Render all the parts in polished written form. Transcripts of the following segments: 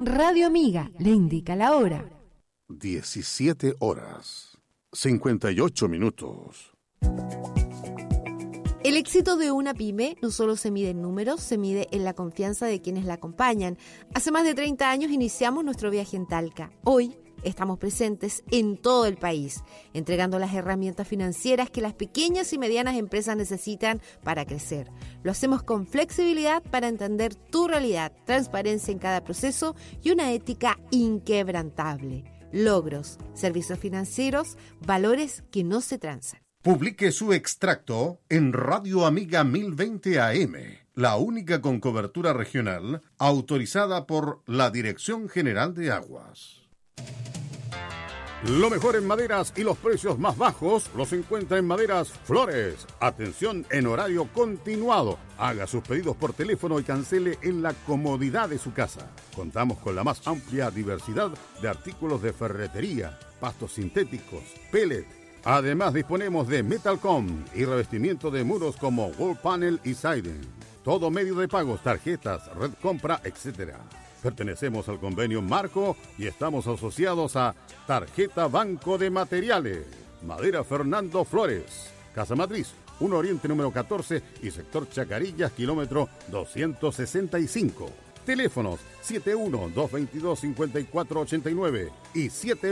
Radio Amiga le indica la hora. 17 horas, 58 minutos. El éxito de una pyme no solo se mide en números, se mide en la confianza de quienes la acompañan. Hace más de 30 años iniciamos nuestro viaje en Talca. Hoy estamos presentes en todo el país, entregando las herramientas financieras que las pequeñas y medianas empresas necesitan para crecer. Lo hacemos con flexibilidad para entender tu realidad, transparencia en cada proceso y una ética inquebrantable. Logros, servicios financieros, valores que no se transan. Publique su extracto en Radio Amiga 1020 AM, la única con cobertura regional autorizada por la Dirección General de Aguas. Lo mejor en maderas y los precios más bajos los encuentra en Maderas Flores. Atención en horario continuado. Haga sus pedidos por teléfono y cancele en la comodidad de su casa. Contamos con la más amplia diversidad de artículos de ferretería, pastos sintéticos, pellet. Además disponemos de Metalcom y revestimiento de muros como wall panel y siding. Todo medio de pagos, tarjetas, red compra, etc. Pertenecemos al convenio Marco y estamos asociados a Tarjeta Banco de Materiales. Madera Fernando Flores. Casa Matriz, 1 Oriente número 14 y sector Chacarillas, kilómetro 265. Teléfonos 71-222-5489 y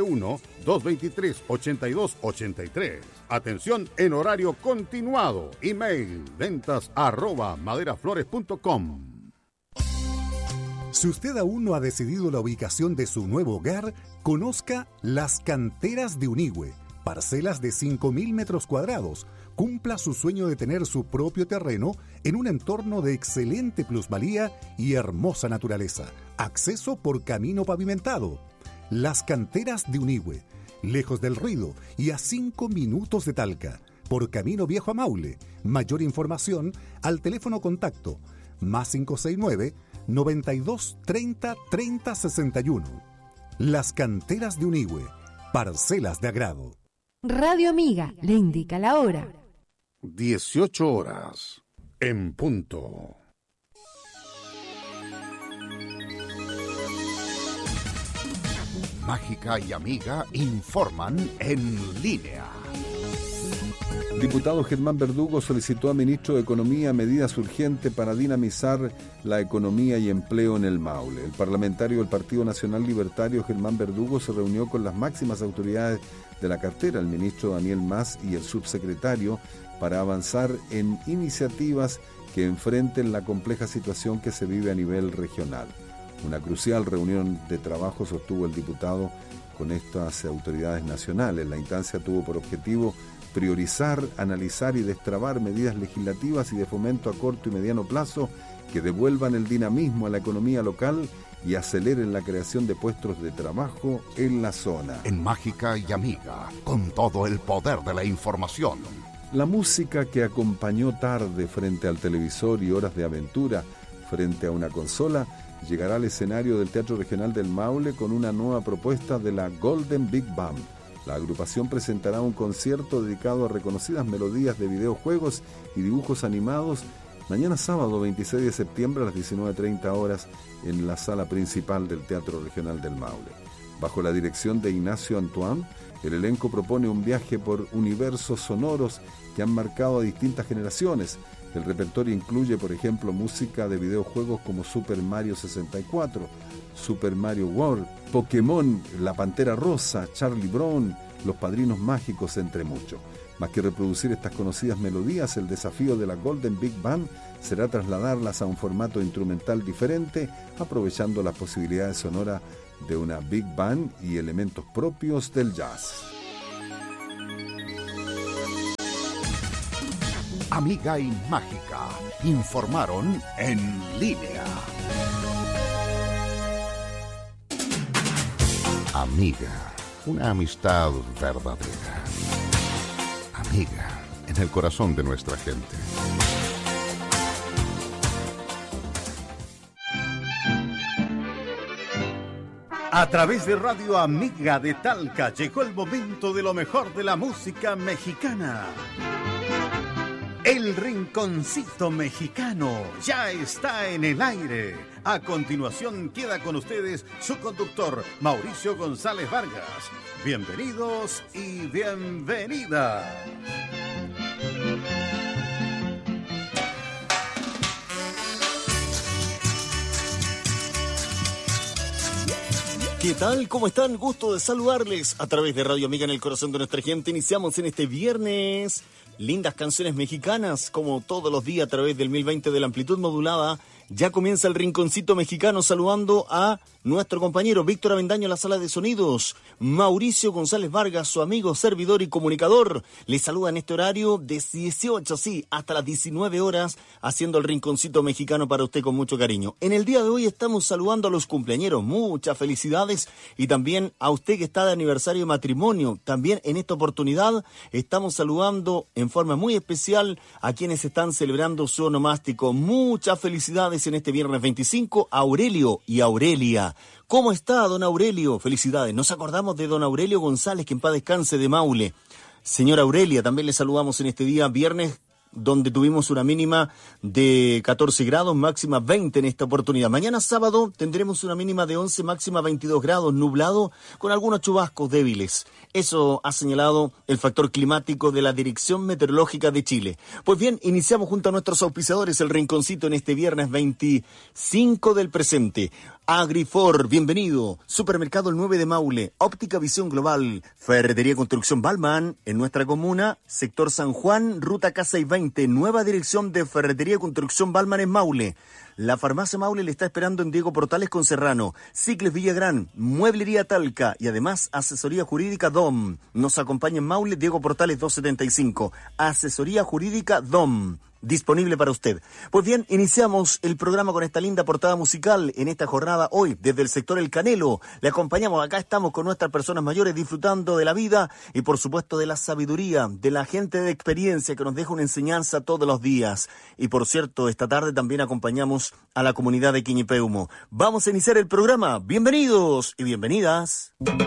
71-223-8283. Atención en horario continuado. Email ventas@maderaflores.com. Si usted aún no ha decidido la ubicación de su nuevo hogar, conozca Las Canteras de Unigüe, parcelas de 5.000 metros cuadrados. Cumpla su sueño de tener su propio terreno en un entorno de excelente plusvalía y hermosa naturaleza. Acceso por camino pavimentado. Las Canteras de Unigüe, lejos del ruido y a 5 minutos de Talca, por camino viejo a Maule. Mayor información al teléfono contacto +569 92 30 30 61. Las Canteras de Unigüe, parcelas de agrado. Radio Amiga le indica la hora. 18 horas en punto. Mágica y Amiga informan en línea. Diputado Germán Verdugo solicitó al ministro de Economía medidas urgentes para dinamizar la economía y empleo en el Maule. El parlamentario del Partido Nacional Libertario Germán Verdugo se reunió con las máximas autoridades de la cartera, el ministro Daniel Mas y el subsecretario, para avanzar en iniciativas que enfrenten la compleja situación que se vive a nivel regional. Una crucial reunión de trabajo sostuvo el diputado con estas autoridades nacionales. La instancia tuvo por objetivo priorizar, analizar y destrabar medidas legislativas y de fomento a corto y mediano plazo que devuelvan el dinamismo a la economía local y aceleren la creación de puestos de trabajo en la zona. En Mágica y Amiga, con todo el poder de la información. La música que acompañó tarde frente al televisor y horas de aventura frente a una consola llegará al escenario del Teatro Regional del Maule con una nueva propuesta de la Golden Big Band. La agrupación presentará un concierto dedicado a reconocidas melodías de videojuegos y dibujos animados mañana sábado 26 de septiembre a las 19:30 horas en la sala principal del Teatro Regional del Maule. Bajo la dirección de Ignacio Antoine, el elenco propone un viaje por universos sonoros que han marcado a distintas generaciones. El repertorio incluye, por ejemplo, música de videojuegos como Super Mario 64, Super Mario World, Pokémon, La Pantera Rosa, Charlie Brown, Los Padrinos Mágicos, entre muchos. Más que reproducir estas conocidas melodías, el desafío de la Golden Big Band será trasladarlas a un formato instrumental diferente, aprovechando las posibilidades sonoras de una Big Band y elementos propios del jazz. Amiga y Mágica informaron en línea. Amiga, una amistad verdadera. Amiga, en el corazón de nuestra gente. A través de Radio Amiga de Talca llegó el momento de lo mejor de la música mexicana. El Rinconcito Mexicano ya está en el aire. A continuación queda con ustedes su conductor, Mauricio González Vargas. Bienvenidos y bienvenidas. ¿Qué tal? ¿Cómo están? Gusto de saludarles a través de Radio Amiga en el corazón de nuestra gente. Iniciamos en este viernes lindas canciones mexicanas, como todos los días a través del 1020 de la amplitud modulada. Ya comienza el Rinconcito Mexicano saludando a nuestro compañero Víctor Avendaño en la sala de sonidos, Mauricio González Vargas, su amigo, servidor y comunicador. Les saluda en este horario de 18, hasta las 19 horas, haciendo el Rinconcito Mexicano para usted con mucho cariño. En el día de hoy estamos saludando a los cumpleañeros, muchas felicidades, y también a usted que está de aniversario de matrimonio. También en esta oportunidad estamos saludando en forma muy especial a quienes están celebrando su onomástico. Muchas felicidades en este viernes 25, a Aurelio y Aurelia. ¿Cómo está, don Aurelio? Felicidades. Nos acordamos de don Aurelio González, que en paz descanse, de Maule. Señora Aurelia, también le saludamos en este día viernes, donde tuvimos una mínima de 14 grados, máxima 20 en esta oportunidad. Mañana sábado tendremos una mínima de 11, máxima 22 grados, nublado, con algunos chubascos débiles. Eso ha señalado el factor climático de la Dirección Meteorológica de Chile. Pues bien, iniciamos junto a nuestros auspiciadores el Rinconcito en este viernes 25 del presente. Agrifor, bienvenido. Supermercado El 9 de Maule, Óptica Visión Global, Ferretería Construcción Balman, en nuestra comuna, sector San Juan, ruta K620, nueva dirección de Ferretería Construcción Balman en Maule. La farmacia Maule le está esperando en Diego Portales con Serrano, Cicles Villagrán, Mueblería Talca y además asesoría jurídica DOM. Nos acompaña en Maule, Diego Portales 275, asesoría jurídica DOM. Disponible para usted. Pues bien, iniciamos el programa con esta linda portada musical en esta jornada hoy, desde el sector El Canelo. Le acompañamos, acá estamos con nuestras personas mayores disfrutando de la vida y por supuesto de la sabiduría, de la gente de experiencia que nos deja una enseñanza todos los días. Y por cierto, esta tarde también acompañamos a la comunidad de Quiñipeumo. Vamos a iniciar el programa. Bienvenidos y bienvenidas.